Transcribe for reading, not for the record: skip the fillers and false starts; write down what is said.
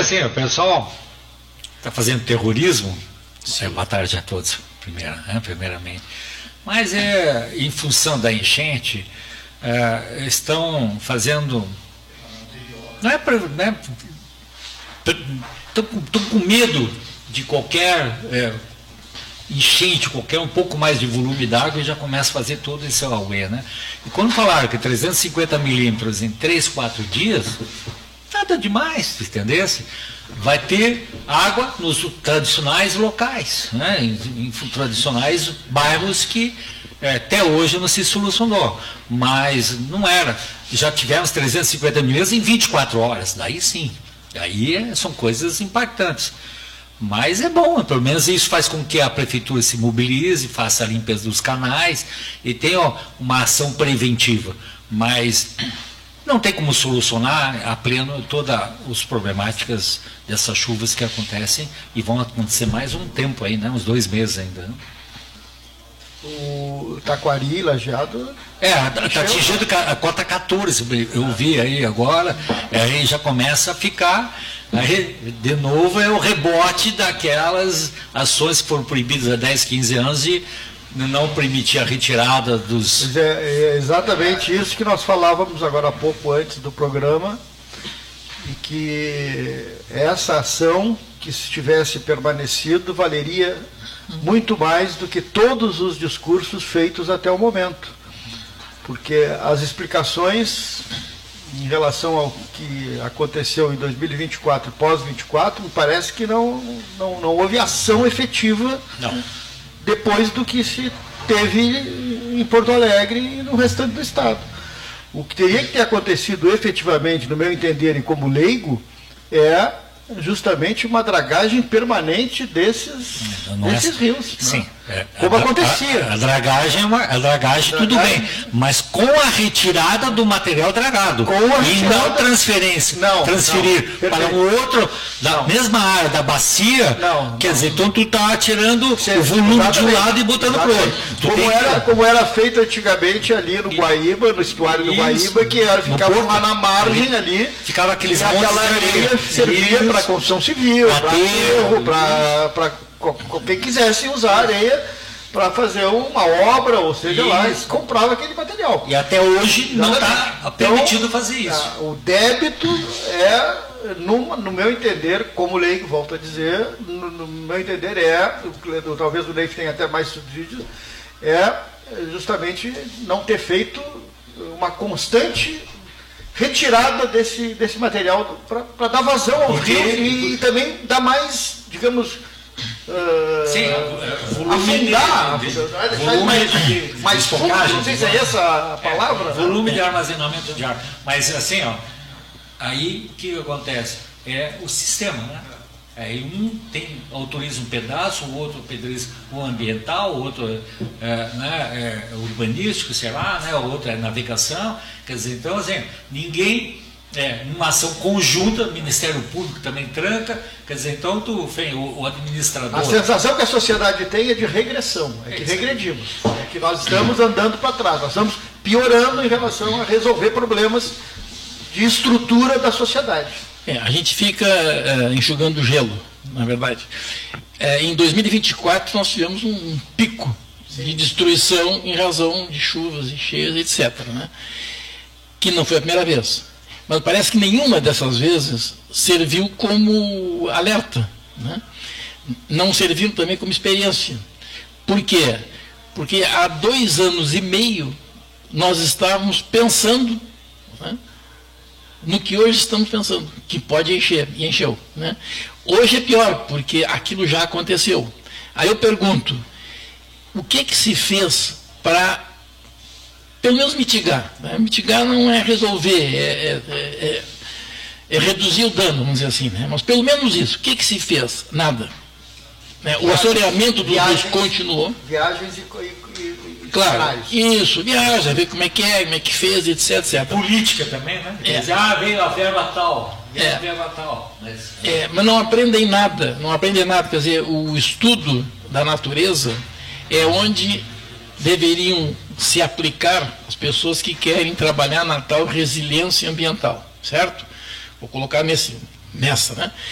assim, o pessoal está fazendo terrorismo. Boa tarde a todos, primeiramente. Mas em função da enchente, estão fazendo. Não é para. Estou com medo de qualquer enchente, qualquer um pouco mais de volume d'água e já começa a fazer todo esse auê, né? E quando falaram que 350 milímetros em 3, 4 dias, nada demais, entendesse? Vai ter água nos tradicionais locais, né? Em tradicionais bairros que até hoje não se solucionou, mas não era. Já tivemos 350 milímetros em 24 horas, daí sim, daí são coisas impactantes. Mas é bom, pelo menos isso faz com que a prefeitura se mobilize, faça a limpeza dos canais e tenha uma ação preventiva. Mas não tem como solucionar a pleno todas as problemáticas dessas chuvas que acontecem e vão acontecer mais um tempo aí, né? Uns 2 meses ainda. Né? O Taquari, Lajeado... está atingindo a cota 14, eu vi aí agora, aí já começa a ficar... Aí, de novo, é o rebote daquelas ações que foram proibidas há 10, 15 anos de não permitir a retirada dos... É exatamente isso que nós falávamos agora há pouco antes do programa, e que essa ação, que se tivesse permanecido, valeria muito mais do que todos os discursos feitos até o momento. Porque as explicações em relação ao que aconteceu em 2024 e pós-24, me parece que não houve ação efetiva depois do que se teve em Porto Alegre e no restante do estado. O que teria que ter acontecido efetivamente, no meu entender e como leigo, é justamente uma dragagem permanente desses rios. Sim. Como acontecia. A dragagem tudo bem, mas com a retirada do material dragado. E não transferir para um outro, da mesma área, da bacia. Quer dizer, então tu está tirando o volume de um lado e botando para o outro. Como era feito antigamente ali no Guaíba, no estuário do Guaíba, que ficava lá na margem ali. Ficava aqueles montes de areia, servia para construção civil, para aterro, para quem quisesse usar areia para fazer uma obra, ou seja, lá, e comprava aquele material. E até hoje não está permitido fazer isso. O débito no meu entender, como leigo, volto a dizer, no meu entender talvez o Leif tenha até mais subsídios, justamente não ter feito uma constante retirada desse material para dar vazão ao rio e também dar mais, digamos, afundar, mais focagem, não sei se é essa a palavra. Volume de armazenamento de ar. Mas assim, aí o que acontece? É o sistema, né? Aí autoriza um pedaço, o outro autoriza o ambiental, o outro urbanístico, sei lá, né? O outro é navegação. Quer dizer, então assim, ninguém, numa ação conjunta, o Ministério Público também tranca, quer dizer, então o administrador... A sensação que a sociedade tem é de regressão, que regredimos, que nós estamos andando para trás, nós estamos piorando em relação a resolver problemas de estrutura da sociedade. A gente fica enxugando gelo, na verdade. Em 2024 nós tivemos um pico de destruição em razão de chuvas e cheias, etc. Né? Que não foi a primeira vez. Mas parece que nenhuma dessas vezes serviu como alerta. Né? Não serviu também como experiência. Por quê? Porque há 2 anos e meio nós estávamos pensando, né, no que hoje estamos pensando, que pode encher, e encheu. Né? Hoje é pior, porque aquilo já aconteceu. Aí eu pergunto, o que se fez para, pelo menos, mitigar? Né? Mitigar não é resolver, é reduzir o dano, vamos dizer assim. Né? Mas pelo menos isso, o que se fez? Nada. Né? O assoreamento dos rios continuou. Viagens e claro, cenários. Isso, viaja, ver como é que fez, etc. Política também, né? Quer dizer, veio a verba tal, mas não aprendem nada, quer dizer, o estudo da natureza é onde deveriam se aplicar as pessoas que querem trabalhar na tal resiliência ambiental, certo? Vou colocar nessa, né?